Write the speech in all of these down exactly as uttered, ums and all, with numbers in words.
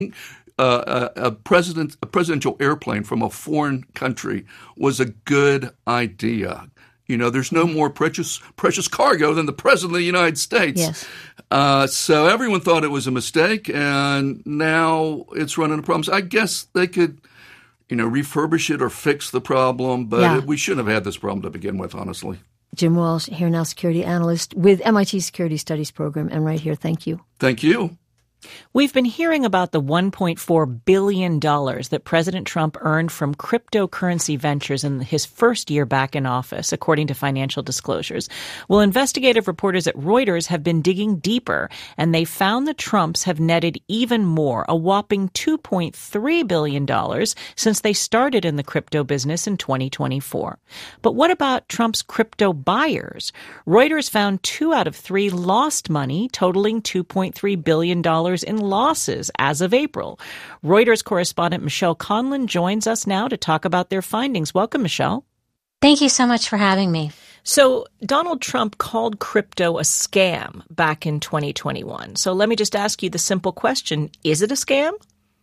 Uh, a, a president, a presidential airplane from a foreign country was a good idea. You know, there's no more precious precious cargo than the president of the United States. Yes. Uh, so everyone thought it was a mistake, and now it's running into problems. I guess they could, you know, refurbish it or fix the problem, but yeah. it, we shouldn't have had this problem to begin with, honestly. Jim Walsh, here now security analyst with M I T Security Studies Program, and right here, thank you. Thank you. We've been hearing about the one point four billion dollars that President Trump earned from cryptocurrency ventures in his first year back in office, according to financial disclosures. Well, investigative reporters at Reuters have been digging deeper, and they found the Trumps have netted even more, a whopping two point three billion dollars since they started in the crypto business in twenty twenty-four. But what about Trump's crypto buyers? Reuters found two out of three lost money, totaling two point three billion dollars in losses as of April. Reuters correspondent Michelle Conlon joins us now to talk about their findings. Welcome, Michelle. Thank you so much for having me. So Donald Trump called crypto a scam back in twenty twenty-one. So let me just ask you the simple question, is it a scam?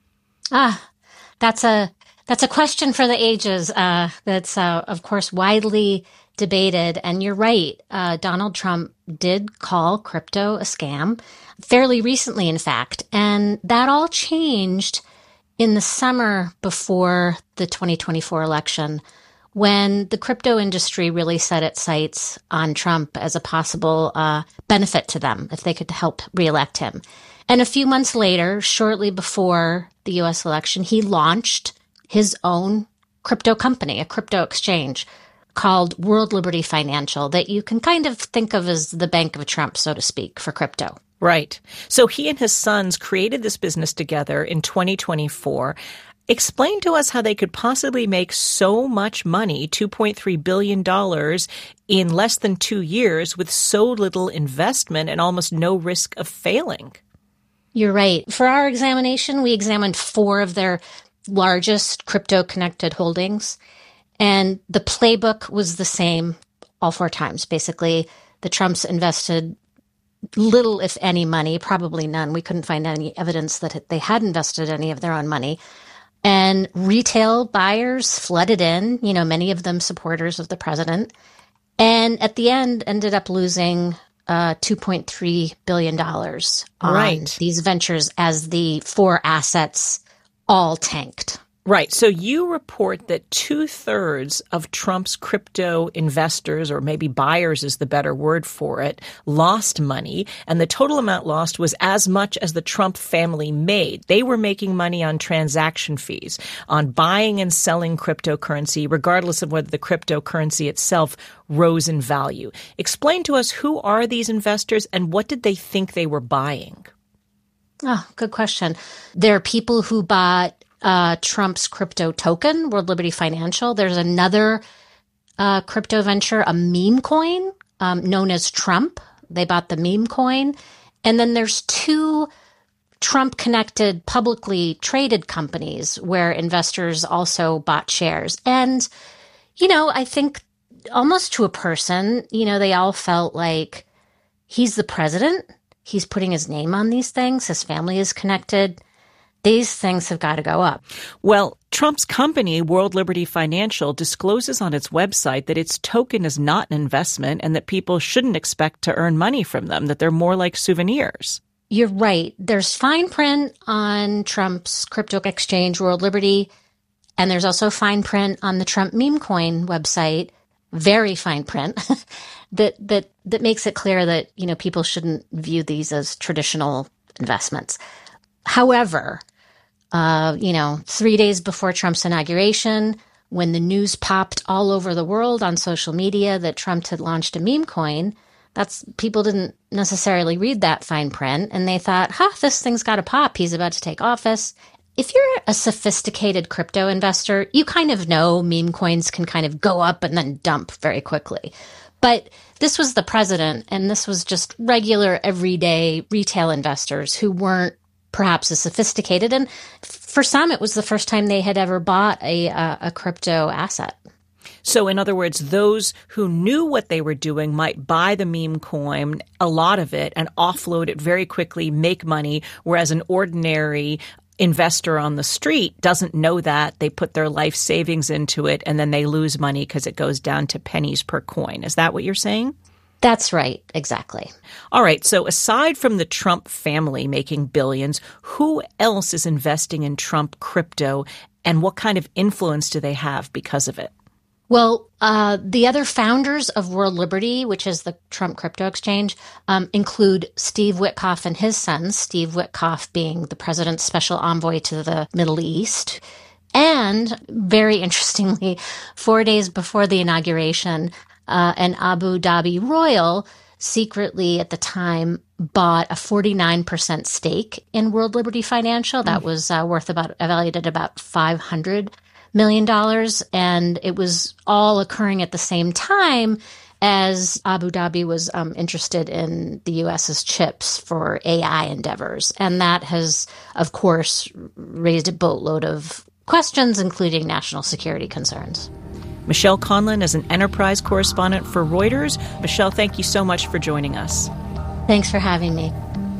Ah, that's a that's a question for the ages. Uh, that's, uh, of course, widely debated. And you're right. Uh, Donald Trump did call crypto a scam fairly recently, in fact. And that all changed in the summer before the twenty twenty-four election, when the crypto industry really set its sights on Trump as a possible uh, benefit to them if they could help reelect him. And a few months later, shortly before the U S election, he launched his own crypto company, a crypto exchange called World Liberty Financial, that you can kind of think of as the Bank of Trump, so to speak, for crypto. Right. So he and his sons created this business together in twenty twenty-four. Explain to us how they could possibly make so much money, two point three billion dollars, in less than two years with so little investment and almost no risk of failing. You're right. For our examination, we examined four of their largest crypto-connected holdings, and the playbook was the same all four times. Basically, the Trumps invested little, if any, money, probably none. We couldn't find any evidence that they had invested any of their own money. And retail buyers flooded in, you know, many of them supporters of the president. And at the end, ended up losing uh, two point three billion dollars on right. these ventures as the four assets all tanked. Right. So you report that two-thirds of Trump's crypto investors, or maybe buyers is the better word for it, lost money, and the total amount lost was as much as the Trump family made. They were making money on transaction fees, on buying and selling cryptocurrency, regardless of whether the cryptocurrency itself rose in value. Explain to us, who are these investors and what did they think they were buying? Oh, good question. There are people who bought Uh, Trump's crypto token, World Liberty Financial. There's another uh, crypto venture, a meme coin um, known as Trump. They bought the meme coin. And then there's two Trump-connected publicly traded companies where investors also bought shares. And, you know, I think almost to a person, you know, they all felt like he's the president. He's putting his name on these things. His family is connected. These things have got to go up. Well, Trump's company, World Liberty Financial, discloses on its website that its token is not an investment and that people shouldn't expect to earn money from them, that they're more like souvenirs. You're right. There's fine print on Trump's crypto exchange, World Liberty, and there's also fine print on the Trump meme coin website, very fine print, that that that makes it clear that, you know, people shouldn't view these as traditional investments. However, uh, you know, three days before Trump's inauguration, when the news popped all over the world on social media that Trump had launched a meme coin, that's people didn't necessarily read that fine print, and they thought, huh, this thing's got to pop. He's about to take office. If you're a sophisticated crypto investor, you kind of know meme coins can kind of go up and then dump very quickly. But this was the president, and this was just regular, everyday retail investors who weren't perhaps as sophisticated. And for some, it was the first time they had ever bought a, a, a crypto asset. So in other words, those who knew what they were doing might buy the meme coin, a lot of it, and offload it very quickly, make money, whereas an ordinary investor on the street doesn't know that. They put their life savings into it, and then they lose money because it goes down to pennies per coin. Is that what you're saying? That's right. Exactly. All right. So aside from the Trump family making billions, who else is investing in Trump crypto, and what kind of influence do they have because of it? Well, uh, the other founders of World Liberty, which is the Trump crypto exchange, um, include Steve Witkoff and his son, Steve Witkoff being the president's special envoy to the Middle East. And very interestingly, four days before the inauguration, uh, an Abu Dhabi royal secretly at the time bought a forty-nine percent stake in World Liberty Financial. That was uh, worth about, valued at about five hundred million dollars. And it was all occurring at the same time as Abu Dhabi was um, interested in the U S's chips for A I endeavors. And that has, of course, raised a boatload of questions, including national security concerns. Michelle Conlon is an enterprise correspondent for Reuters. Michelle, thank you so much for joining us. Thanks for having me.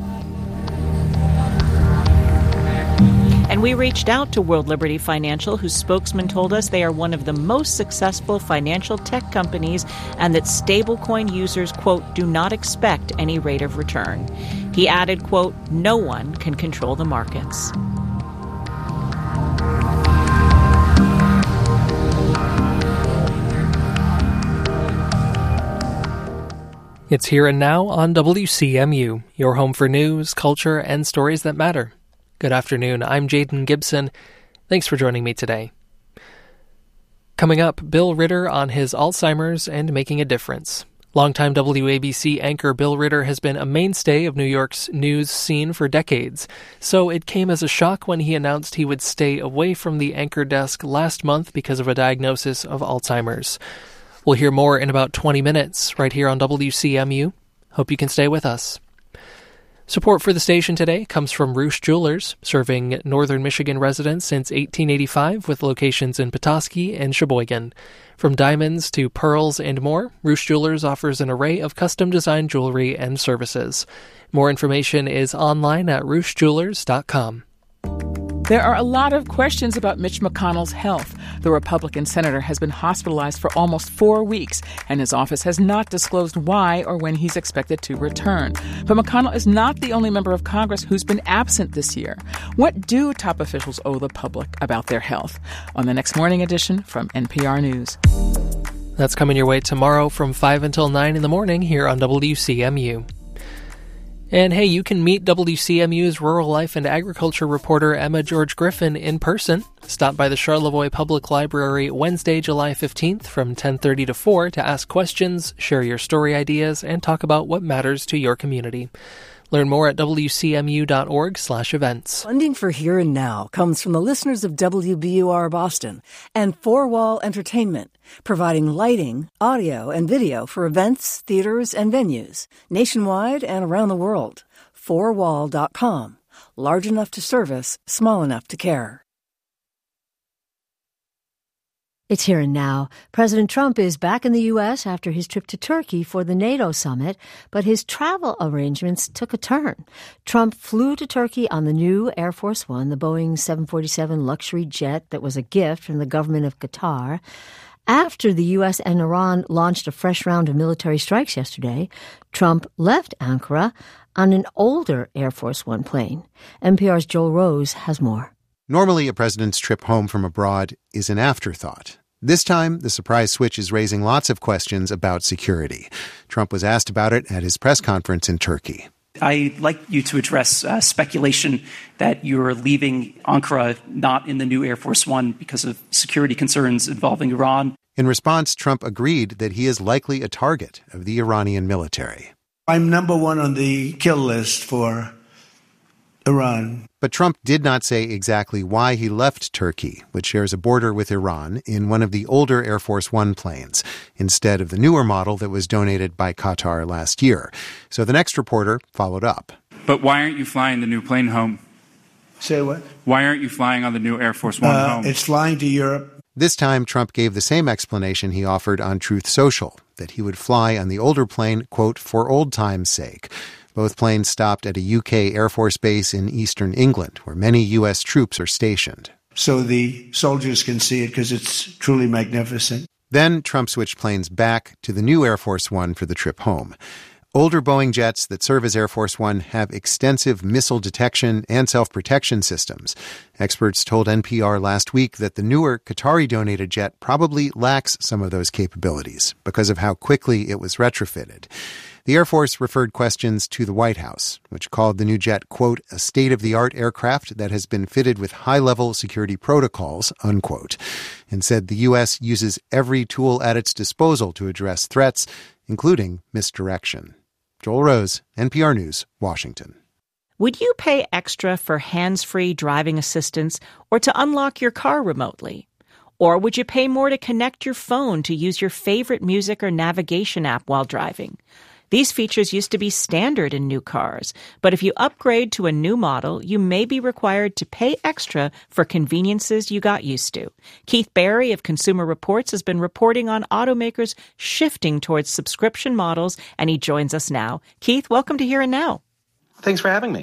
And we reached out to World Liberty Financial, whose spokesman told us they are one of the most successful financial tech companies and that stablecoin users, quote, do not expect any rate of return. He added, quote, no one can control the markets. It's Here and Now on W C M U, your home for news, culture, and stories that matter. Good afternoon, I'm Jaden Gibson. Thanks for joining me today. Coming up, Bill Ritter on his Alzheimer's and making a difference. Longtime W A B C anchor Bill Ritter has been a mainstay of New York's news scene for decades, so it came as a shock when he announced he would stay away from the anchor desk last month because of a diagnosis of Alzheimer's. We'll hear more in about twenty minutes right here on W C M U. Hope you can stay with us. Support for the station today comes from Roosh Jewelers, serving northern Michigan residents since eighteen eighty-five with locations in Petoskey and Sheboygan. From diamonds to pearls and more, Roosh Jewelers offers an array of custom-designed jewelry and services. More information is online at roosh jewelers dot com. There are a lot of questions about Mitch McConnell's health. The Republican senator has been hospitalized for almost four weeks, and his office has not disclosed why or when he's expected to return. But McConnell is not the only member of Congress who's been absent this year. What do top officials owe the public about their health? On the next morning edition from N P R News. That's coming your way tomorrow from five until nine in the morning here on W C M U. And hey, you can meet W C M U's rural life and agriculture reporter Emma George Griffin in person. Stop by the Charlevoix Public Library Wednesday, July fifteenth from ten thirty to four to ask questions, share your story ideas, and talk about what matters to your community. Learn more at w c m u dot org slash events. Funding for Here and Now comes from the listeners of W B U R Boston and Four Wall Entertainment, providing lighting, audio, and video for events, theaters, and venues nationwide and around the world. four wall dot com. Large enough to service, small enough to care. It's Here and Now. President Trump is back in the U S after his trip to Turkey for the NATO summit, but his travel arrangements took a turn. Trump flew to Turkey on the new Air Force One, the Boeing seven forty-seven luxury jet that was a gift from the government of Qatar. After the U S and Iran launched a fresh round of military strikes yesterday, Trump left Ankara on an older Air Force One plane. N P R's Joel Rose has more. Normally, a president's trip home from abroad is an afterthought. This time, the surprise switch is raising lots of questions about security. Trump was asked about it at his press conference in Turkey. I'd like you to address uh, speculation that you're leaving Ankara not in the new Air Force One because of security concerns involving Iran. In response, Trump agreed that he is likely a target of the Iranian military. I'm number one on the kill list for Iran. But Trump did not say exactly why he left Turkey, which shares a border with Iran, in one of the older Air Force One planes, instead of the newer model that was donated by Qatar last year. So the next reporter followed up. But why aren't you flying the new plane home? Say what? Why aren't you flying on the new Air Force One uh, home? It's flying to Europe. This time, Trump gave the same explanation he offered on Truth Social, that he would fly on the older plane, quote, for old time's sake. Both planes stopped at a U K Air Force base in eastern England, where many U S troops are stationed. So the soldiers can see it because it's truly magnificent. Then Trump switched planes back to the new Air Force One for the trip home. Older Boeing jets that serve as Air Force One have extensive missile detection and self-protection systems. Experts told N P R last week that the newer Qatari-donated jet probably lacks some of those capabilities because of how quickly it was retrofitted. The Air Force referred questions to the White House, which called the new jet, quote, a state-of-the-art aircraft that has been fitted with high-level security protocols, unquote, and said the U S uses every tool at its disposal to address threats, including misdirection. Joel Rose, N P R News, Washington. Would you pay extra for hands-free driving assistance or to unlock your car remotely? Or would you pay more to connect your phone to use your favorite music or navigation app while driving? These features used to be standard in new cars, but if you upgrade to a new model, you may be required to pay extra for conveniences you got used to. Keith Barry of Consumer Reports has been reporting on automakers shifting towards subscription models, and he joins us now. Keith, welcome to Here and Now. Thanks for having me.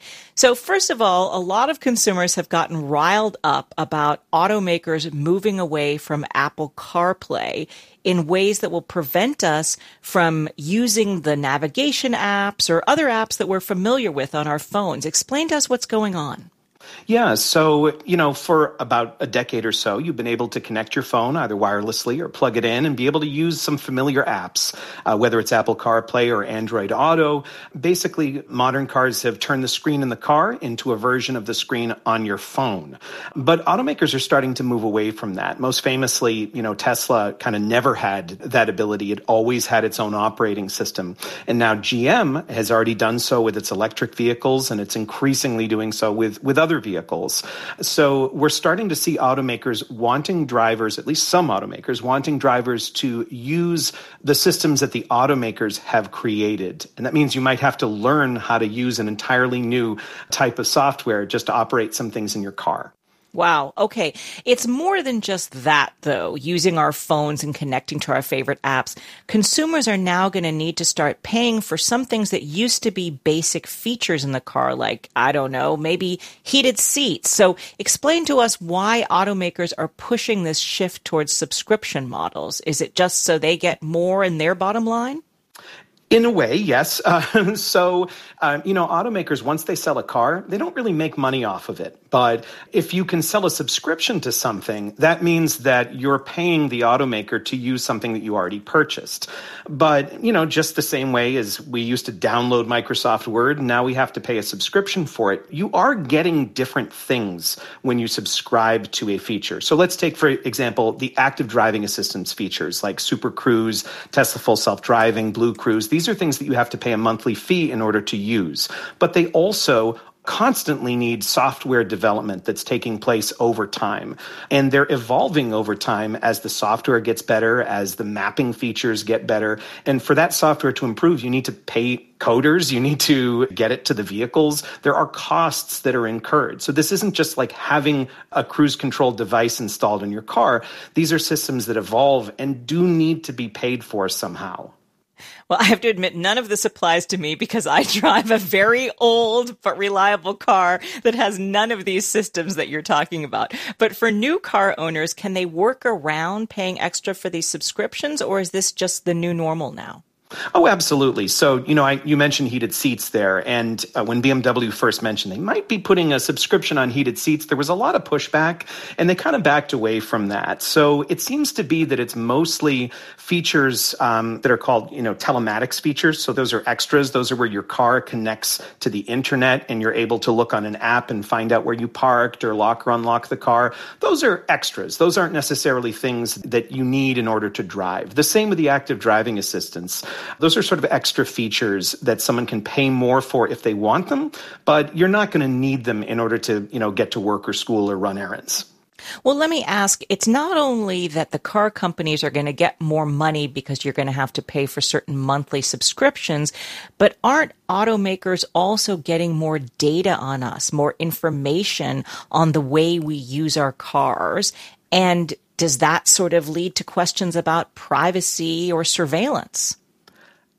So first of all, a lot of consumers have gotten riled up about automakers moving away from Apple CarPlay in ways that will prevent us from using the navigation apps or other apps that we're familiar with on our phones. Explain to us what's going on. Yeah, so, you know, for about a decade or so, you've been able to connect your phone either wirelessly or plug it in and be able to use some familiar apps, uh, whether it's Apple CarPlay or Android Auto. Basically, modern cars have turned the screen in the car into a version of the screen on your phone. But automakers are starting to move away from that. Most famously, you know, Tesla kind of never had that ability. It always had its own operating system. And now G M has already done so with its electric vehicles, and it's increasingly doing so with, with other vehicles. So we're starting to see automakers wanting drivers, at least some automakers, wanting drivers to use the systems that the automakers have created. And that means you might have to learn how to use an entirely new type of software just to operate some things in your car. Wow. Okay. It's more than just that, though, using our phones and connecting to our favorite apps. Consumers are now going to need to start paying for some things that used to be basic features in the car, like, I don't know, maybe heated seats. So explain to us why automakers are pushing this shift towards subscription models. Is it just so they get more in their bottom line? In a way, yes. Uh, so, um, you know, automakers, once they sell a car, they don't really make money off of it. But if you can sell a subscription to something, that means that you're paying the automaker to use something that you already purchased. But, you know, just the same way as we used to download Microsoft Word, now we have to pay a subscription for it. You are getting different things when you subscribe to a feature. So let's take, for example, the active driving assistance features like Super Cruise, Tesla Full Self-Driving, Blue Cruise. These are things that you have to pay a monthly fee in order to use. But they also constantly need software development that's taking place over time. And they're evolving over time as the software gets better, as the mapping features get better. And for that software to improve, you need to pay coders, you need to get it to the vehicles. There are costs that are incurred. So this isn't just like having a cruise control device installed in your car. These are systems that evolve and do need to be paid for somehow. Well, I have to admit, none of this applies to me because I drive a very old but reliable car that has none of these systems that you're talking about. But for new car owners, can they work around paying extra for these subscriptions, or is this just the new normal now? Oh, absolutely. So, you know, I, you mentioned heated seats there. And uh, when B M W first mentioned they might be putting a subscription on heated seats, there was a lot of pushback, and they kind of backed away from that. So it seems to be that it's mostly features um, that are called, you know, telematics features. So those are extras. Those are where your car connects to the internet and you're able to look on an app and find out where you parked or lock or unlock the car. Those are extras. Those aren't necessarily things that you need in order to drive. The same with the active driving assistance. Those are sort of extra features that someone can pay more for if they want them, but you're not going to need them in order to, you know, get to work or school or run errands. Well, let me ask, it's not only that the car companies are going to get more money because you're going to have to pay for certain monthly subscriptions, but aren't automakers also getting more data on us, more information on the way we use our cars? And does that sort of lead to questions about privacy or surveillance?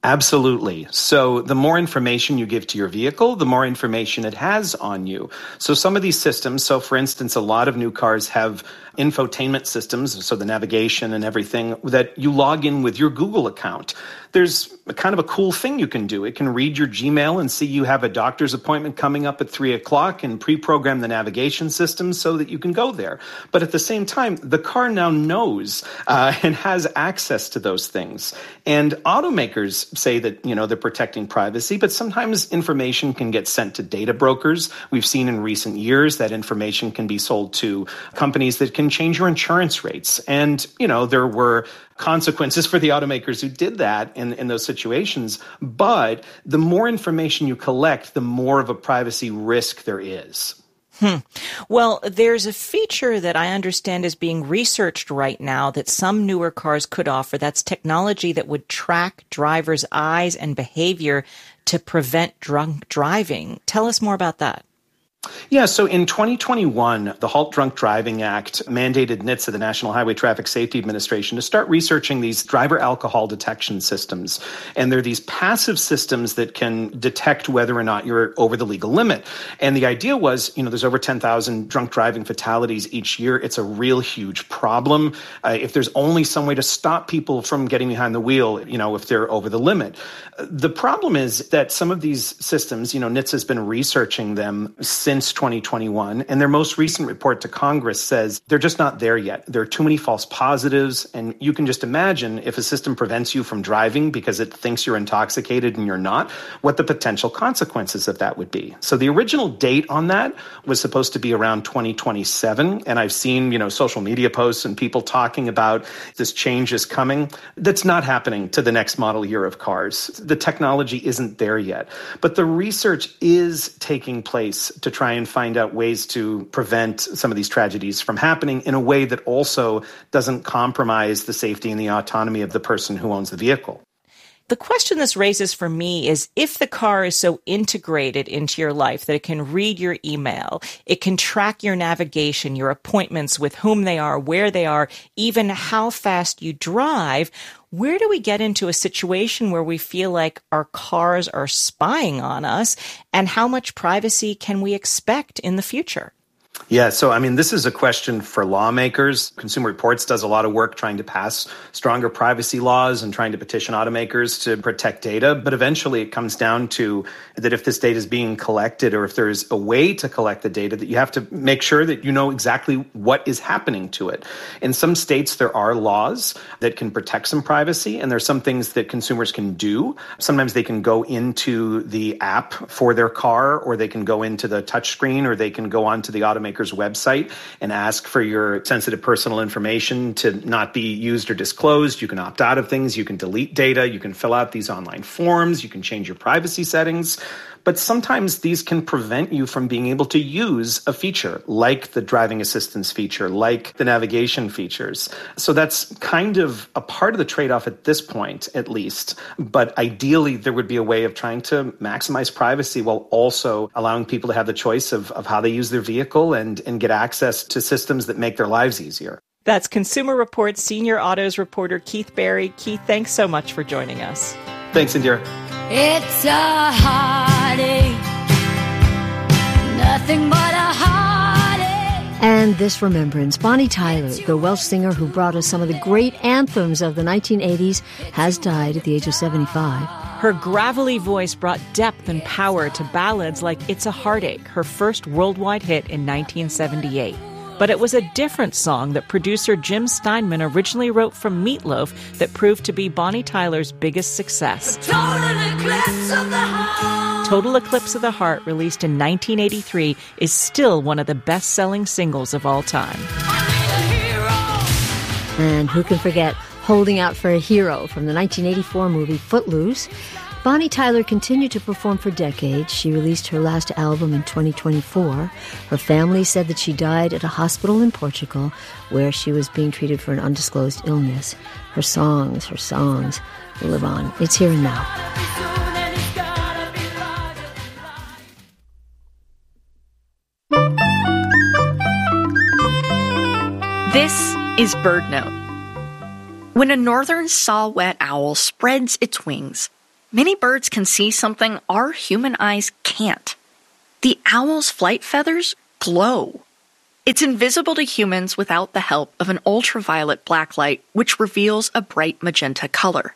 Absolutely. So the more information you give to your vehicle, the more information it has on you. So some of these systems, so for instance, a lot of new cars have infotainment systems, so the navigation and everything, that you log in with your Google account. There's a kind of a cool thing you can do. It can read your Gmail and see you have a doctor's appointment coming up at three o'clock and pre-program the navigation system so that you can go there. But at the same time, the car now knows uh, and has access to those things. And automakers say that, you know, they're protecting privacy, but sometimes information can get sent to data brokers. We've seen in recent years that information can be sold to companies that can change your insurance rates. And, you know, there were consequences for the automakers who did that in, in those situations. But the more information you collect, the more of a privacy risk there is. Hmm. Well, there's a feature that I understand is being researched right now that some newer cars could offer. That's technology that would track drivers' eyes and behavior to prevent drunk driving. Tell us more about that. Yeah, so in twenty twenty-one, the Halt Drunk Driving Act mandated NHTSA, the National Highway Traffic Safety Administration, to start researching these driver alcohol detection systems. And they're these passive systems that can detect whether or not you're over the legal limit. And the idea was, you know, there's over ten thousand drunk driving fatalities each year. It's a real huge problem. Uh, if there's only some way to stop people from getting behind the wheel, you know, if they're over the limit. The problem is that some of these systems, you know, NHTSA has been researching them since Since twenty twenty-one, and their most recent report to Congress says they're just not there yet. There are too many false positives, and you can just imagine if a system prevents you from driving because it thinks you're intoxicated and you're not, what the potential consequences of that would be. So the original date on that was supposed to be around twenty twenty-seven, and I've seen, you know, social media posts and people talking about this change is coming. That's not happening to the next model year of cars. The technology isn't there yet, but the research is taking place to try and find out ways to prevent some of these tragedies from happening in a way that also doesn't compromise the safety and the autonomy of the person who owns the vehicle. The question this raises for me is, if the car is so integrated into your life that it can read your email, it can track your navigation, your appointments, with whom they are, where they are, even how fast you drive, where do we get into a situation where we feel like our cars are spying on us, and how much privacy can we expect in the future? Yeah, so I mean, this is a question for lawmakers. Consumer Reports does a lot of work trying to pass stronger privacy laws and trying to petition automakers to protect data. But eventually it comes down to that if this data is being collected, or if there's a way to collect the data, that you have to make sure that you know exactly what is happening to it. In some states, there are laws that can protect some privacy, and there's some things that consumers can do. Sometimes they can go into the app for their car, or they can go into the touchscreen, or they can go onto the automaker's website and ask for your sensitive personal information to not be used or disclosed. You can opt out of things. You can delete data. You can fill out these online forms. You can change your privacy settings. But sometimes these can prevent you from being able to use a feature like the driving assistance feature, like the navigation features. So that's kind of a part of the trade-off at this point, at least. But ideally, there would be a way of trying to maximize privacy while also allowing people to have the choice of, of how they use their vehicle and, and get access to systems that make their lives easier. That's Consumer Reports Senior Autos reporter Keith Barry. Keith, thanks so much for joining us. Thanks, Indira. It's a heartache, nothing but a heartache. And this remembrance, Bonnie Tyler, the Welsh singer who brought us some of the great anthems of the nineteen eighties, has died at the age of seventy-five. Her gravelly voice brought depth and power to ballads like It's a Heartache, her first worldwide hit in nineteen seventy-eight. But it was a different song that producer Jim Steinman originally wrote from Meat Loaf that proved to be Bonnie Tyler's biggest success. Total Eclipse of the Heart. Total Eclipse of the Heart, released in nineteen eighty-three, is still one of the best-selling singles of all time. And who can forget Holding Out for a Hero from the nineteen eighty-four movie Footloose? Bonnie Tyler continued to perform for decades. She released her last album in twenty twenty-four. Her family said that she died at a hospital in Portugal where she was being treated for an undisclosed illness. Her songs, her songs will live on. It's Here and Now. This is BirdNote. When a northern saw-whet owl spreads its wings, many birds can see something our human eyes can't. The owl's flight feathers glow. It's invisible to humans without the help of an ultraviolet blacklight, which reveals a bright magenta color.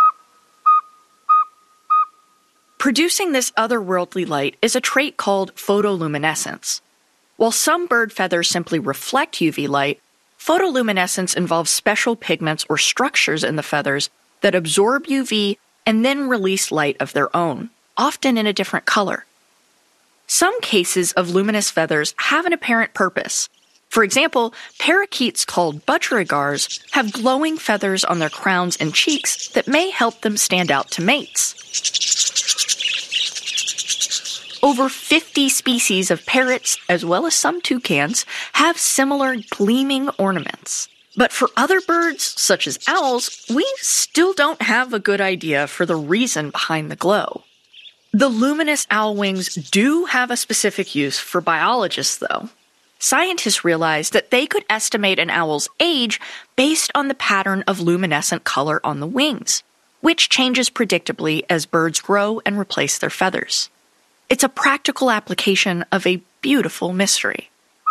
Producing this otherworldly light is a trait called photoluminescence. While some bird feathers simply reflect U V light, photoluminescence involves special pigments or structures in the feathers that absorb U V and then release light of their own, often in a different color. Some cases of luminous feathers have an apparent purpose. For example, parakeets called budgerigars have glowing feathers on their crowns and cheeks that may help them stand out to mates. Over fifty species of parrots, as well as some toucans, have similar gleaming ornaments. But for other birds, such as owls, we still don't have a good idea for the reason behind the glow. The luminous owl wings do have a specific use for biologists, though. Scientists realized that they could estimate an owl's age based on the pattern of luminescent color on the wings, which changes predictably as birds grow and replace their feathers. It's a practical application of a beautiful mystery.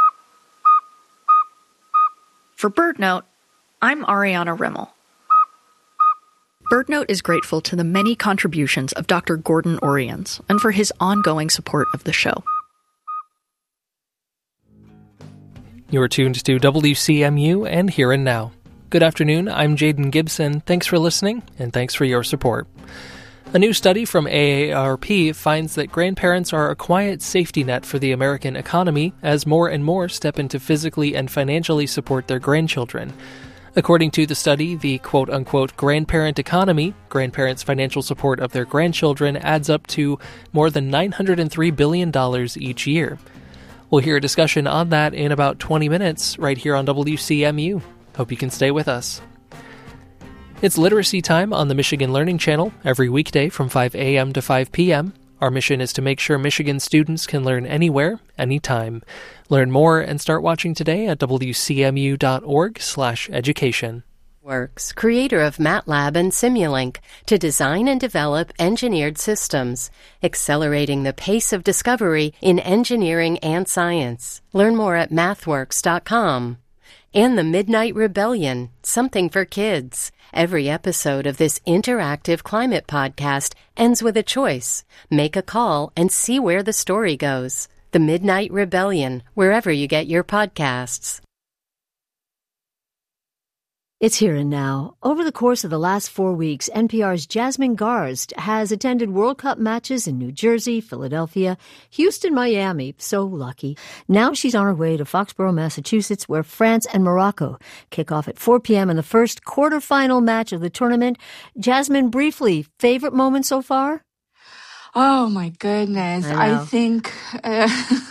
For BirdNote, I'm Ariana Rimmel. BirdNote is grateful to the many contributions of Doctor Gordon Oriens and for his ongoing support of the show. You're tuned to W C M U and Here and Now. Good afternoon, I'm Jaden Gibson. Thanks for listening, and thanks for your support. A new study from A A R P finds that grandparents are a quiet safety net for the American economy as more and more step in to physically and financially support their grandchildren. According to the study, the quote-unquote grandparent economy, grandparents' financial support of their grandchildren, adds up to more than nine hundred three billion dollars each year. We'll hear a discussion on that in about twenty minutes right here on W C M U. Hope you can stay with us. It's literacy time on the Michigan Learning Channel every weekday from five a.m. to five p.m. Our mission is to make sure Michigan students can learn anywhere, anytime. Learn more and start watching today at W C M U dot org slash education. Works, creator of MATLAB and Simulink, to design and develop engineered systems, accelerating the pace of discovery in engineering and science. Learn more at mathworks dot com. And The Midnight Rebellion, something for kids. Every episode of this interactive climate podcast ends with a choice. Make a call and see where the story goes. The Midnight Rebellion, wherever you get your podcasts. It's Here and Now. Over the course of the last four weeks, N P R's Jasmine Garsd has attended World Cup matches in New Jersey, Philadelphia, Houston, Miami. So lucky. Now she's on her way to Foxborough, Massachusetts, where France and Morocco kick off at four p.m. in the first quarterfinal match of the tournament. Jasmine, briefly, favorite moment so far? Oh, my goodness. I, I think uh,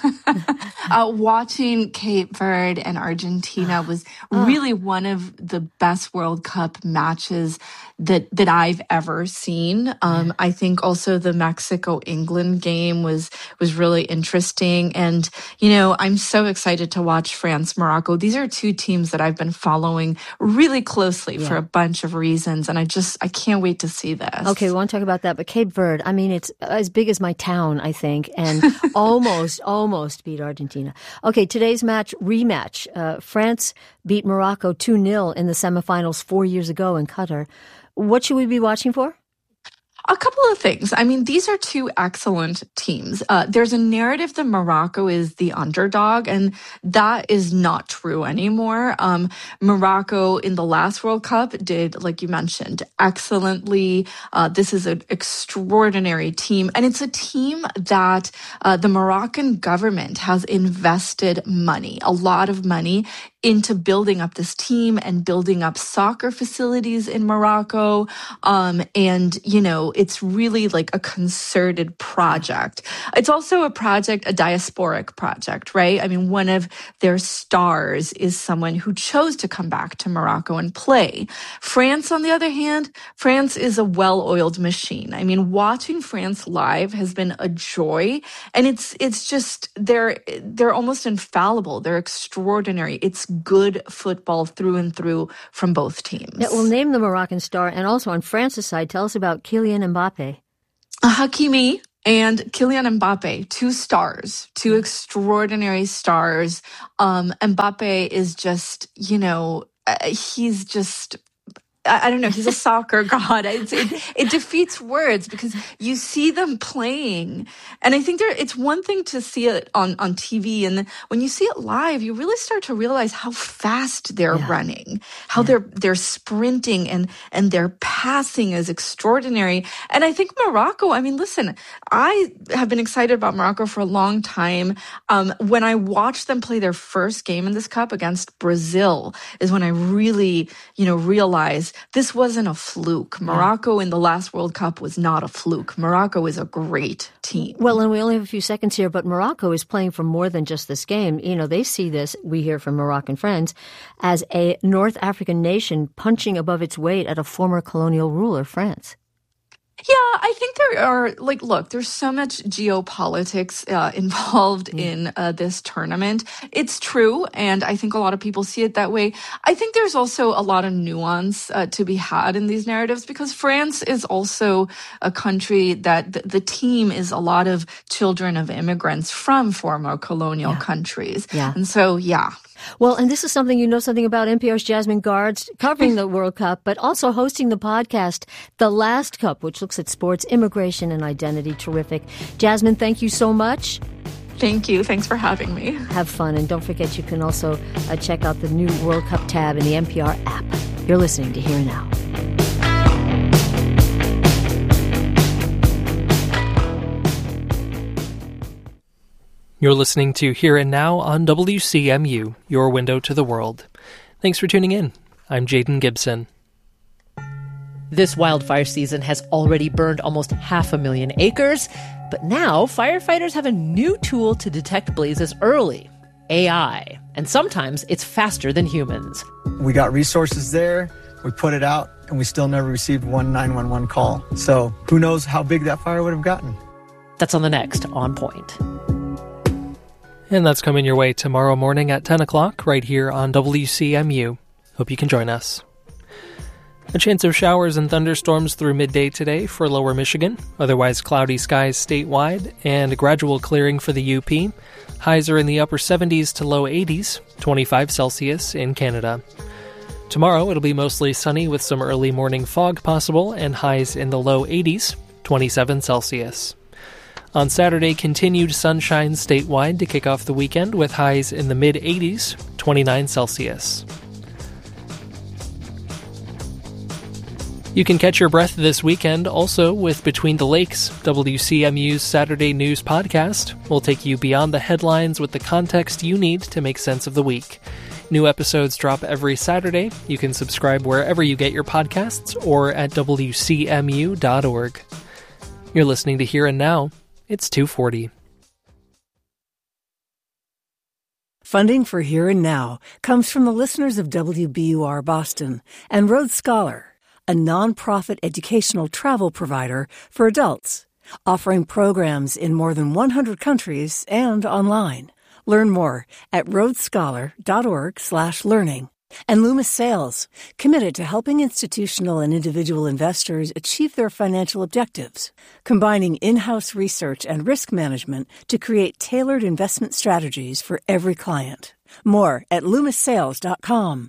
uh, watching Cape Verde and Argentina was really one of the best World Cup matches that, that I've ever seen. Um, I think also the Mexico-England game was, was really interesting. And, you know, I'm so excited to watch France-Morocco. These are two teams that I've been following really closely yeah. for a bunch of reasons. And I just, I can't wait to see this. Okay, we want to talk about that. But Cape Verde, I mean, it's as big as my town, I think, and almost, almost beat Argentina. Okay, today's match, rematch. Uh, France beat Morocco two nil in the semifinals four years ago in Qatar. What should we be watching for? A couple of things. I mean, these are two excellent teams. Uh, there's a narrative that Morocco is the underdog, and that is not true anymore. Um, Morocco in the last World Cup did, like you mentioned, excellently. Uh, this is an extraordinary team, and it's a team that uh, the Moroccan government has invested money, a lot of money, into building up this team and building up soccer facilities in Morocco. Um, and, you know, it's really like a concerted project. It's also a project, a diasporic project, right? I mean, one of their stars is someone who chose to come back to Morocco and play. France, on the other hand, France is a well-oiled machine. I mean, watching France live has been a joy. And it's, it's just, they're, they're almost infallible. They're extraordinary. It's good football through and through from both teams. Yeah, we'll name the Moroccan star. And also on France's side, tell us about Kylian Mbappe. Hakimi and Kylian Mbappe, two stars, two extraordinary stars. Um, Mbappe is just, you know, uh, he's just... I don't know. He's a soccer god. It's, it, it defeats words because you see them playing. And I think there, it's one thing to see it on, on T V. And when you see it live, you really start to realize how fast they're yeah. running, how yeah. they're, they're sprinting and, and their passing is extraordinary. And I think Morocco, I mean, listen, I have been excited about Morocco for a long time. Um, when I watched them play their first game in this cup against Brazil is when I really, you know, realized this wasn't a fluke. Morocco in the last World Cup was not a fluke. Morocco is a great team. Well, and we only have a few seconds here, but Morocco is playing for more than just this game. You know, they see this, we hear from Moroccan friends, as a North African nation punching above its weight at a former colonial ruler, France. Yeah, I think there are, like, look, there's so much geopolitics uh, involved mm. in uh, this tournament. It's true, and I think a lot of people see it that way. I think there's also a lot of nuance uh, to be had in these narratives because France is also a country that th- the team is a lot of children of immigrants from former colonial yeah. countries. Yeah. And so, yeah. Well, and this is something you know something about. N P R's Jasmine Guards covering the World Cup, but also hosting the podcast, The Last Cup, which looks at sports, immigration, and identity. Terrific. Jasmine, thank you so much. Thank you. Thanks for having me. Have fun. And don't forget, you can also uh, check out the new World Cup tab in the N P R app. You're listening to Here and Now. You're listening to Here and Now on W C M U, your window to the world. Thanks for tuning in. I'm Jaden Gibson. This wildfire season has already burned almost half a million acres, but now firefighters have a new tool to detect blazes early, A I. And sometimes it's faster than humans. We got resources there, we put it out, and we still never received one nine one one call. So who knows how big that fire would have gotten. That's on the next On Point. And that's coming your way tomorrow morning at ten o'clock right here on W C M U. Hope you can join us. A chance of showers and thunderstorms through midday today for lower Michigan. Otherwise cloudy skies statewide and a gradual clearing for the U P. Highs are in the upper seventies to low eighties, twenty-five Celsius in Canada. Tomorrow it'll be mostly sunny with some early morning fog possible and highs in the low eighties, twenty-seven Celsius. On Saturday, continued sunshine statewide to kick off the weekend with highs in the mid-eighties, twenty-nine Celsius. You can catch your breath this weekend also with Between the Lakes, W C M U's Saturday News podcast. We'll take you beyond the headlines with the context you need to make sense of the week. New episodes drop every Saturday. You can subscribe wherever you get your podcasts or at W C M U dot org. You're listening to Here and Now. It's two forty. Funding for Here and Now comes from the listeners of W B U R Boston and Rhodes Scholar, a nonprofit educational travel provider for adults, offering programs in more than one hundred countries and online. Learn more at rhodesscholar.org slash learning. And Loomis Sales, committed to helping institutional and individual investors achieve their financial objectives, combining in-house research and risk management to create tailored investment strategies for every client. More at loomis sales dot com.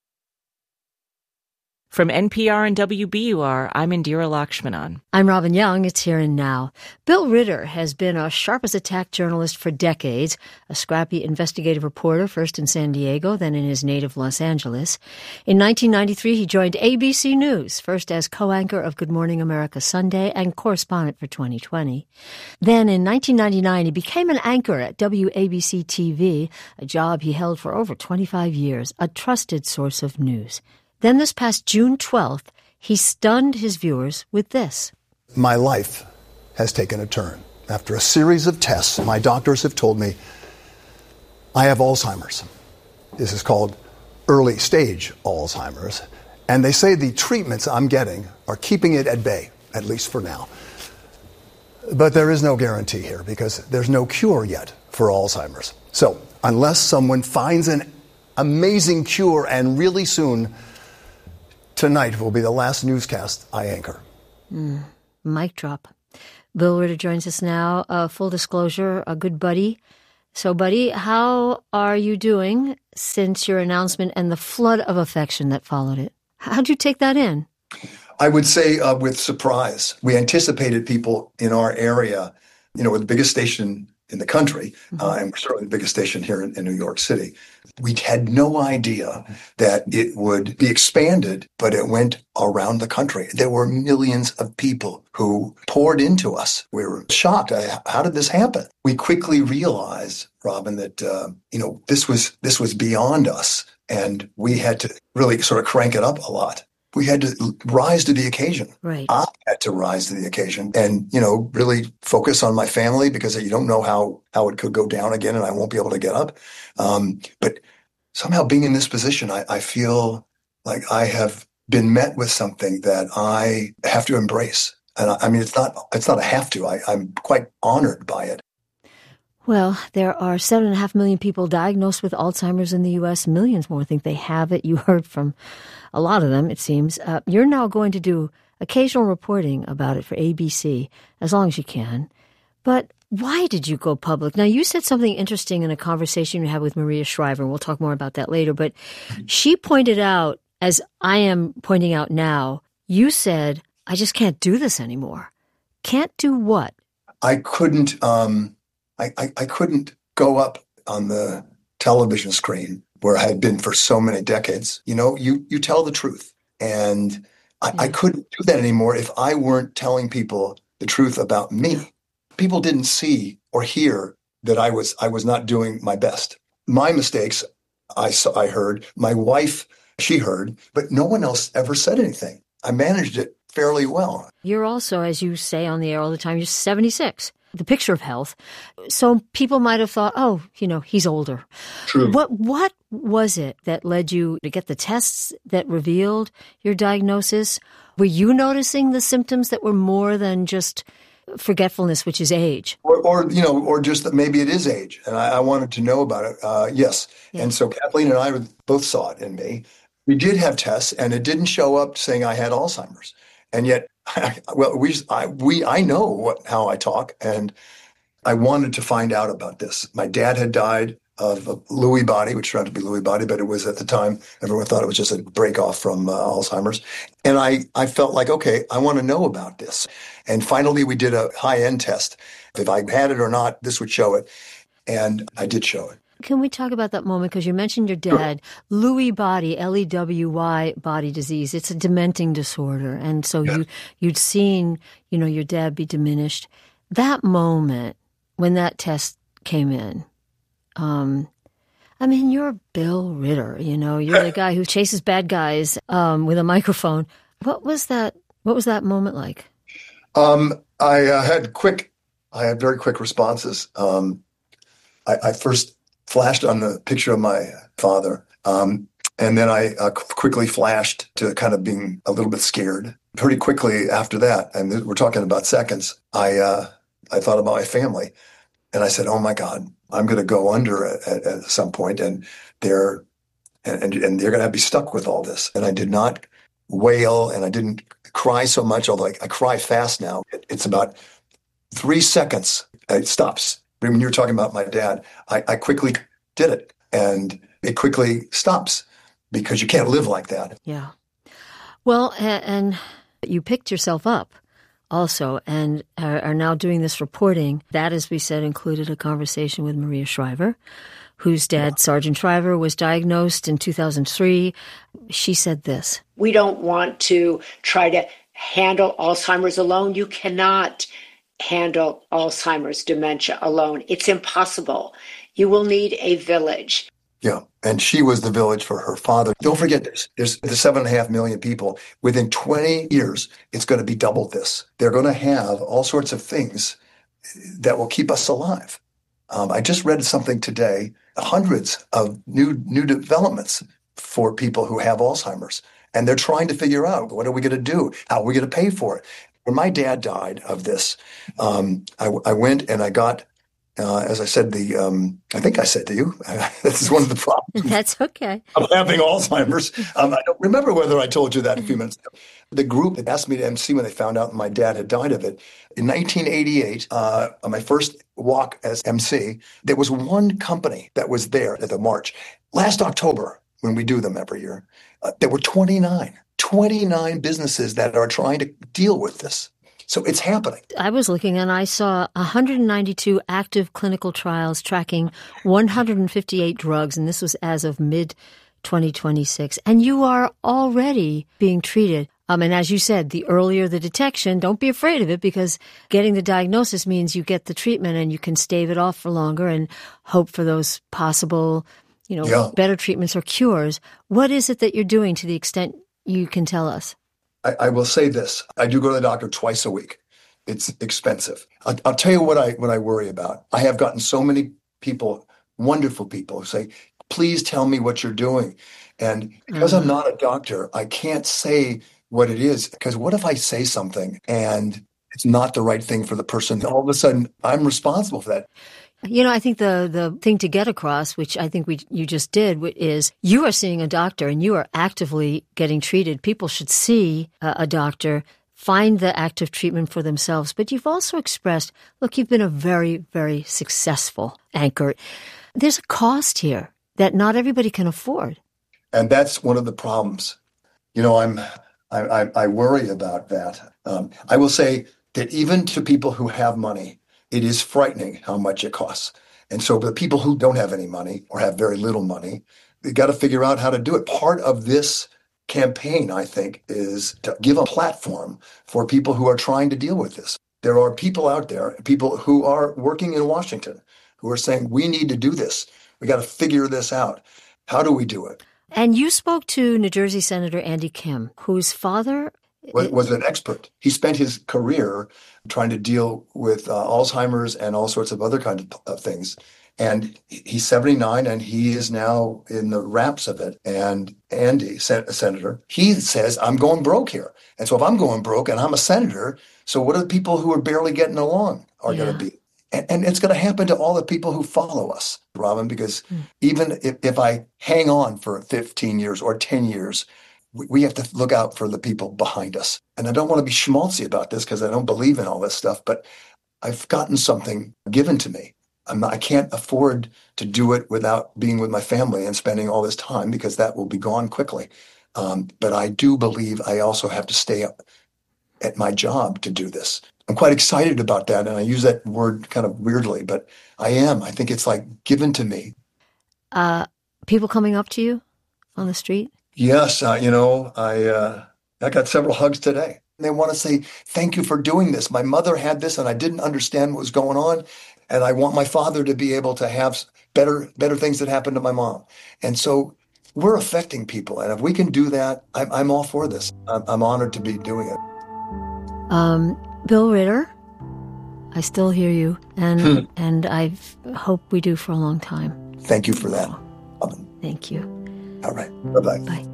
From N P R and W B U R, I'm Indira Lakshmanan. I'm Robin Young. It's Here and Now. Bill Ritter has been a sharp-as-a-tack journalist for decades, a scrappy investigative reporter first in San Diego, then in his native Los Angeles. In nineteen ninety-three, he joined A B C News, first as co-anchor of Good Morning America Sunday and correspondent for twenty twenty. Then in nineteen ninety-nine, he became an anchor at W A B C T V, a job he held for over twenty-five years, a trusted source of news. Then this past June twelfth, he stunned his viewers with this. My life has taken a turn. After a series of tests, my doctors have told me I have Alzheimer's. This is called early stage Alzheimer's. And they say the treatments I'm getting are keeping it at bay, at least for now. But there is no guarantee here because there's no cure yet for Alzheimer's. So unless someone finds an amazing cure and really soon, tonight will be the last newscast I anchor. Mm, mic drop. Bill Ritter joins us now. Uh, full disclosure, a good buddy. So, buddy, how are you doing since your announcement and the flood of affection that followed it? How'd you take that in? I would say uh, with surprise. We anticipated people in our area, you know, with the biggest station in the country, mm-hmm. uh, and certainly the biggest station here in, in New York City. We had no idea that it would be expanded, but it went around the country. There were millions of people who poured into us. We were shocked. I, how did this happen? We quickly realized, Robin, that uh, you know this was this was beyond us, and we had to really sort of crank it up a lot. We had to rise to the occasion. Right. I had to rise to the occasion and, you know, really focus on my family because you don't know how, how it could go down again and I won't be able to get up. Um, but somehow being in this position, I, I feel like I have been met with something that I have to embrace. And I, I mean, it's not, it's not a have to. I, I'm quite honored by it. Well, there are seven and a half million people diagnosed with Alzheimer's in the U S. Millions more think they have it. You heard from a lot of them, it seems. Uh, you're now going to do occasional reporting about it for A B C, as long as you can. But why did you go public? Now, you said something interesting in a conversation you had with Maria Shriver, and we'll talk more about that later. But she pointed out, as I am pointing out now, you said, I just can't do this anymore. Can't do what? I couldn't... Um... I, I, I couldn't go up on the television screen where I had been for so many decades. You know, you, you tell the truth. And I, yeah. I couldn't do that anymore if I weren't telling people the truth about me. People didn't see or hear that I was I was not doing my best. My mistakes, I saw, I heard. My wife, she heard. But no one else ever said anything. I managed it fairly well. You're also, as you say on the air all the time, you're seventy-six. The picture of health. So people might have thought, oh, you know, he's older. True. What what was it that led you to get the tests that revealed your diagnosis? Were you noticing the symptoms that were more than just forgetfulness, which is age? Or, or you know, or just that maybe it is age. And I, I wanted to know about it. Uh, yes. Yeah. And so Kathleen and I both saw it in me. We did have tests, and it didn't show up saying I had Alzheimer's. And yet, well, we, I, we, I know what, how I talk, and I wanted to find out about this. My dad had died of Lewy body, which turned out to be Lewy body, but it was at the time, everyone thought it was just a break off from uh, Alzheimer's. And I, I felt like, okay, I want to know about this. And finally, we did a high-end test. If I had it or not, this would show it. And I did show it. Can we talk about that moment? Because you mentioned your dad, sure. Lewy body, L E W Y body disease. It's a dementing disorder. And so yes. you, you'd seen, you know, your dad be diminished. That moment when that test came in, um, I mean, you're Bill Ritter, you know, you're the guy who chases bad guys um, with a microphone. What was that? What was that moment like? Um, I uh, had quick, I had very quick responses. Um, I, I first flashed on the picture of my father. Um, and then I uh, quickly flashed to kind of being a little bit scared. Pretty quickly after that, and we're talking about seconds, I uh, I thought about my family. And I said, oh, my God, I'm going to go under at, at, at some point, and they're, and, and, and they're going to be stuck with all this. And I did not wail, and I didn't cry so much, although I, I cry fast now. It, it's about three seconds. It stops. When you were talking about my dad, I, I quickly did it, and it quickly stops because you can't live like that. Yeah. Well, and you picked yourself up also and are now doing this reporting. That, as we said, included a conversation with Maria Shriver, whose dad, yeah. Sergeant Shriver, was diagnosed in two thousand three. She said this. We don't want to try to handle Alzheimer's alone. You cannot handle Alzheimer's dementia alone. It's impossible. You will need a village. Yeah, and she was the village for her father. Don't forget this. There's the seven and a half million people. Within twenty years, it's going to be double this. They're going to have all sorts of things that will keep us alive. Um, I just read something today, hundreds of new new developments for people who have Alzheimer's. And they're trying to figure out, what are we going to do? How are we going to pay for it? When my dad died of this, um, I, I went and I got Uh, as I said, the um, I think I said to you, this is one of the problems. That's okay. I'm having Alzheimer's. Um, I don't remember whether I told you that a few minutes ago. The group that asked me to M C when they found out my dad had died of it. In nineteen eighty-eight, uh, on my first walk as M C, there was one company that was there at the march. Last October, when we do them every year, uh, there were twenty-nine, twenty-nine businesses that are trying to deal with this. So it's happening. I was looking and I saw one hundred ninety-two active clinical trials tracking one hundred fifty-eight drugs, and this was as of mid twenty twenty-six. And you are already being treated. Um, and as you said, the earlier the detection, don't be afraid of it, because getting the diagnosis means you get the treatment and you can stave it off for longer and hope for those possible, you know, yeah. better treatments or cures. What is it that you're doing, to the extent you can tell us? I, I will say this. I do go to the doctor twice a week. It's expensive. I'll, I'll tell you what I what I worry about. I have gotten so many people, wonderful people, who say, please tell me what you're doing. And because mm-hmm. I'm not a doctor, I can't say what it is. Because what if I say something and it's not the right thing for the person? All of a sudden, I'm responsible for that. You know, I think the, the thing to get across, which I think we you just did, is you are seeing a doctor and you are actively getting treated. People should see a, a doctor, find the active treatment for themselves. But you've also expressed, look, you've been a very, very successful anchor. There's a cost here that not everybody can afford. And that's one of the problems. You know, I'm I, I, I worry about that. Um, I will say that even to people who have money, it is frightening how much it costs. And so the people who don't have any money or have very little money, they got to figure out how to do it. Part of this campaign, I think, is to give a platform for people who are trying to deal with this. There are people out there, people who are working in Washington, who are saying, we need to do this. We got to figure this out. How do we do it? And you spoke to New Jersey Senator Andy Kim, whose father was, was an expert. He spent his career trying to deal with uh, Alzheimer's and all sorts of other kinds of uh, things. And he's seventy-nine, and he is now in the wraps of it. And Andy, sen- Senator, he says, I'm going broke here. And so if I'm going broke and I'm a senator, so what are the people who are barely getting along are yeah. going to be? And, and it's going to happen to all the people who follow us, Robin, because mm. even if, if I hang on for fifteen years or ten years, we have to look out for the people behind us. And I don't want to be schmaltzy about this because I don't believe in all this stuff, but I've gotten something given to me. I'm not, I can't afford to do it without being with my family and spending all this time, because that will be gone quickly. Um, but I do believe I also have to stay up at my job to do this. I'm quite excited about that. And I use that word kind of weirdly, but I am. I think it's like given to me. Uh, people coming up to you on the street? Yes, uh, you know, I uh, I got several hugs today. They want to say, thank you for doing this. My mother had this and I didn't understand what was going on. And I want my father to be able to have better better things that happened to my mom. And so we're affecting people. And if we can do that, I'm, I'm all for this. I'm, I'm honored to be doing it. Um, Bill Ritter, I still hear you. And, Hmm. and I hope we do for a long time. Thank you for that. Um, Thank you. All right. Bye-bye. Bye.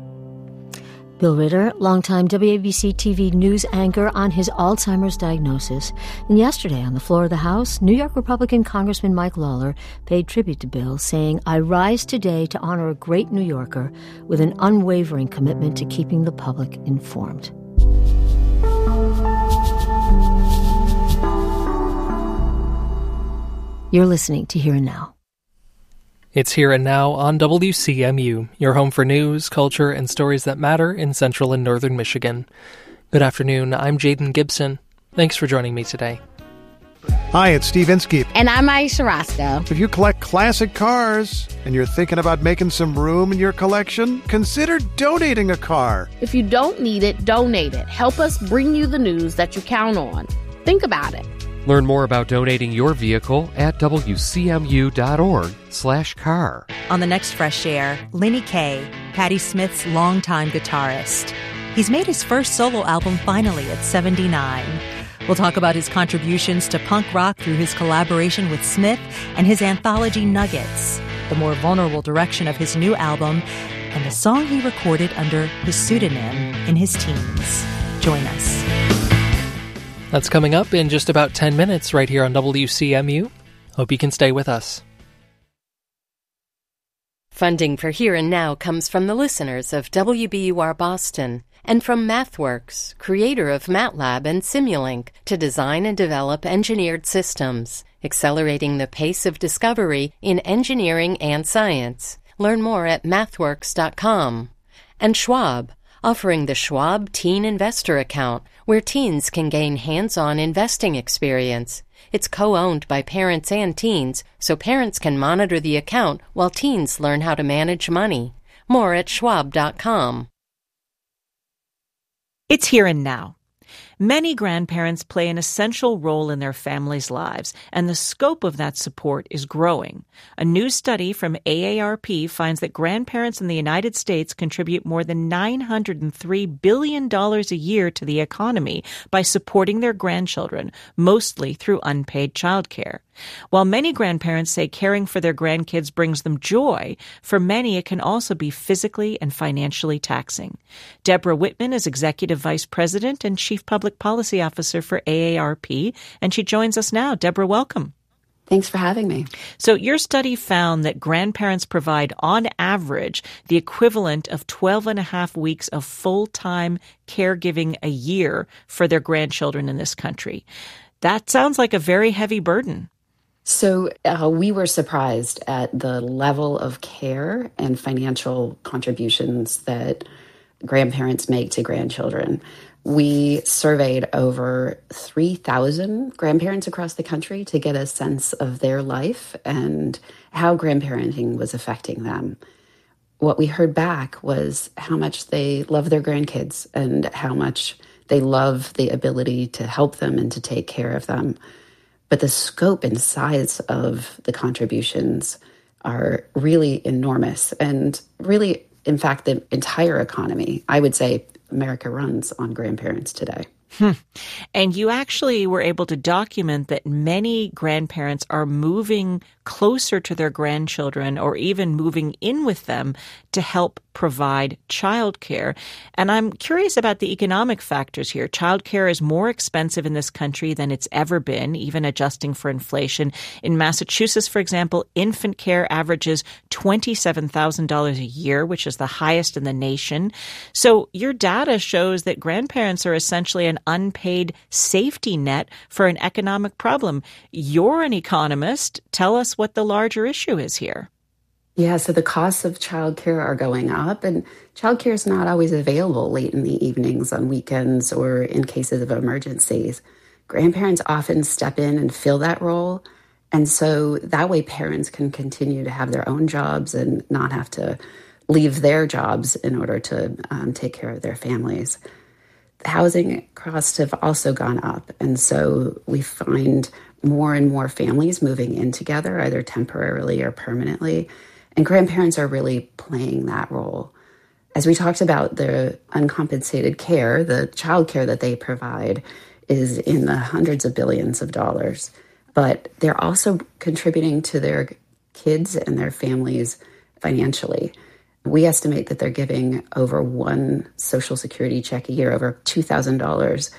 Bill Ritter, longtime W A B C T V news anchor, on his Alzheimer's diagnosis. And yesterday, on the floor of the House, New York Republican Congressman Mike Lawler paid tribute to Bill, saying, I rise today to honor a great New Yorker with an unwavering commitment to keeping the public informed. You're listening to Here and Now. It's Here and Now on W C M U, your home for news, culture, and stories that matter in central and northern Michigan. Good afternoon, I'm Jaden Gibson. Thanks for joining me today. Hi, it's Steve Inskeep. And I'm Aisha Roscoe. If you collect classic cars and you're thinking about making some room in your collection, consider donating a car. If you don't need it, donate it. Help us bring you the news that you count on. Think about it. Learn more about donating your vehicle at wcmu.org slash car. On the next Fresh Air, Lenny Kaye, Patti Smith's longtime guitarist. He's made his first solo album finally at seventy-nine. We'll talk about his contributions to punk rock through his collaboration with Smith and his anthology Nuggets, the more vulnerable direction of his new album, and the song he recorded under his pseudonym in his teens. Join us. That's coming up in just about ten minutes right here on W C M U. Hope you can stay with us. Funding for Here and Now comes from the listeners of W B U R Boston and from MathWorks, creator of MATLAB and Simulink, to design and develop engineered systems, accelerating the pace of discovery in engineering and science. Learn more at mathworks dot com. And Schwab, offering the Schwab Teen Investor Account, where teens can gain hands-on investing experience. It's co-owned by parents and teens, so parents can monitor the account while teens learn how to manage money. More at schwab dot com. It's Here and Now. Many grandparents play an essential role in their families' lives, and the scope of that support is growing. A new study from A A R P finds that grandparents in the United States contribute more than nine hundred three billion dollars a year to the economy by supporting their grandchildren, mostly through unpaid childcare. While many grandparents say caring for their grandkids brings them joy, for many it can also be physically and financially taxing. Deborah Whitman is Executive Vice President and Chief Public Policy Officer for A A R P, and she joins us now. Deborah, welcome. Thanks for having me. So your study found that grandparents provide, on average, the equivalent of twelve and a half weeks of full-time caregiving a year for their grandchildren in this country. That sounds like a very heavy burden. So uh, we were surprised at the level of care and financial contributions that grandparents make to grandchildren. We surveyed over three thousand grandparents across the country to get a sense of their life and how grandparenting was affecting them. What we heard back was how much they love their grandkids and how much they love the ability to help them and to take care of them. But the scope and size of the contributions are really enormous. And really, in fact, the entire economy, I would say America runs on grandparents today. Hmm. And you actually were able to document that many grandparents are moving closer to their grandchildren or even moving in with them to help provide childcare. And I'm curious about the economic factors here. Childcare is more expensive in this country than it's ever been, even adjusting for inflation. In Massachusetts, for example, infant care averages twenty-seven thousand dollars a year, which is the highest in the nation. So your data shows that grandparents are essentially an unpaid safety net for an economic problem. You're an economist. Tell us what the larger issue is here. Yeah, so the costs of childcare are going up, and childcare is not always available late in the evenings, on weekends, or in cases of emergencies. Grandparents often step in and fill that role, and so that way parents can continue to have their own jobs and not have to leave their jobs in order to um, take care of their families. Housing costs have also gone up, and so we find more and more families moving in together, either temporarily or permanently, and grandparents are really playing that role. As we talked about, the uncompensated care, the child care that they provide, is in the hundreds of billions of dollars, but they're also contributing to their kids and their families financially. We estimate that they're giving over one Social Security check a year, over two thousand dollars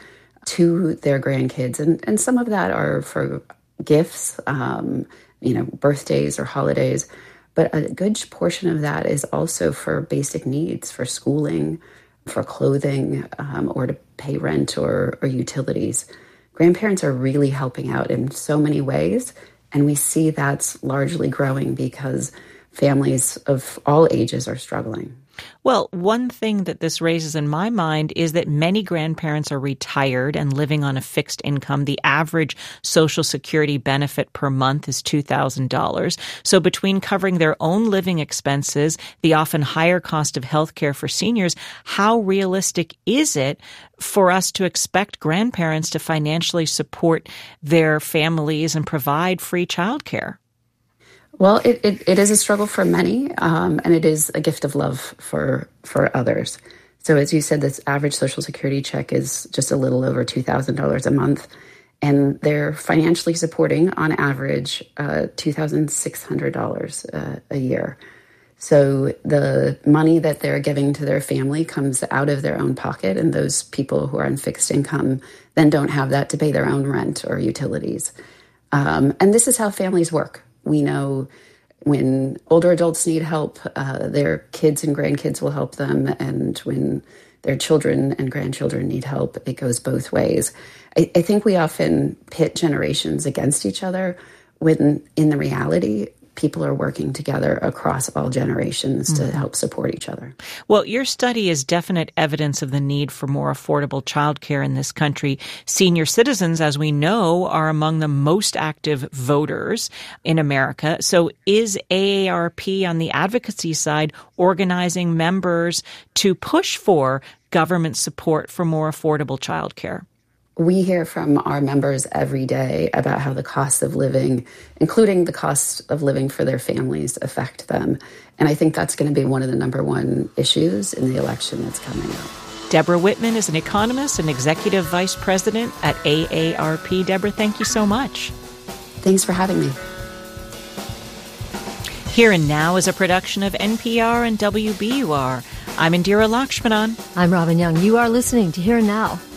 to their grandkids. And, and some of that are for gifts, um, you know, birthdays or holidays. But a good portion of that is also for basic needs, for schooling, for clothing, um, or to pay rent or, or utilities. Grandparents are really helping out in so many ways. And we see that's largely growing because families of all ages are struggling. Well, one thing that this raises in my mind is that many grandparents are retired and living on a fixed income. The average Social Security benefit per month is two thousand dollars. So between covering their own living expenses, the often higher cost of health care for seniors, how realistic is it for us to expect grandparents to financially support their families and provide free childcare? Well, it, it, it is a struggle for many, um, and it is a gift of love for for others. So as you said, this average Social Security check is just a little over two thousand dollars a month, and they're financially supporting, on average, uh, two thousand six hundred dollars uh, a year. So the money that they're giving to their family comes out of their own pocket, and those people who are on fixed income then don't have that to pay their own rent or utilities. Um, and this is how families work. We know when older adults need help, uh, their kids and grandkids will help them. And when their children and grandchildren need help, it goes both ways. I, I think we often pit generations against each other when in the reality, people are working together across all generations to help support each other. Well, your study is definite evidence of the need for more affordable childcare in this country. Senior citizens, as we know, are among the most active voters in America. So is A A R P on the advocacy side organizing members to push for government support for more affordable childcare? We hear from our members every day about how the cost of living, including the cost of living for their families, affect them. And I think that's going to be one of the number one issues in the election that's coming up. Deborah Whitman is an economist and executive vice president at A A R P. Deborah, thank you so much. Thanks for having me. Here and Now is a production of N P R and W B U R. I'm Indira Lakshmanan. I'm Robin Young. You are listening to Here and Now.